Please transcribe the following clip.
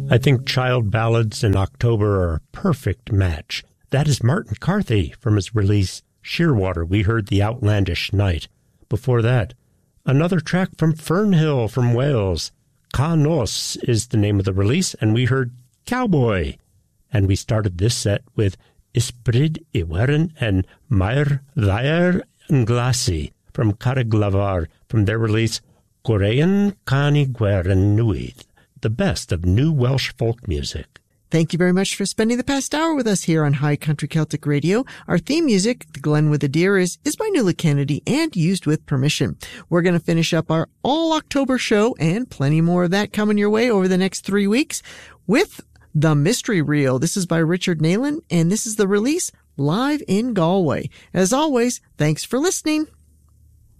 I think Child Ballads in October are a perfect match. That is Martin Carthy from his release Shearwater. We heard The Outlandish Night. Before that, another track from Fernhill from Wales. Ca Nos is the name of the release, and we heard Cowboy. And we started this set with Ysbryd Iwerin and Mair Ddaer yn Glasi from Carreg from their release Gwrean Canu Gwerin Nuith, the best of new Welsh folk music. Thank you very much for spending the past hour with us here on High Country Celtic Radio. Our theme music, The Glen with the Deer, is by Nuala Kennedy and used with permission. We're going to finish up our all-October show, and plenty more of that coming your way over the next 3 weeks, with The Mystery Reel. This is by Richard Nayland, and this is the release Live in Galway. As always, thanks for listening.